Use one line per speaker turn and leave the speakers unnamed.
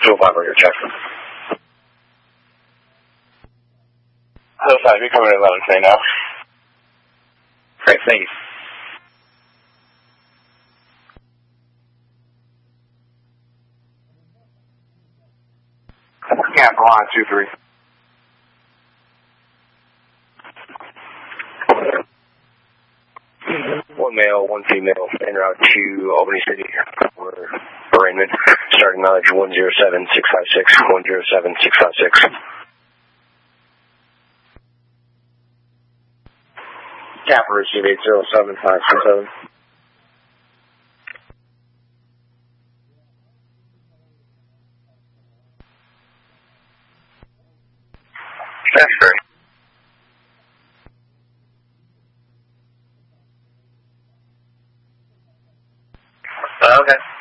205 radio check.
Hillside, you're coming in loud and clear now.
Great, thank you.
Camp line 23.
One male, one female, en route to Albany City for arraignment, starting mileage 107656, 107656. Cap received 807567. That's great. Okay.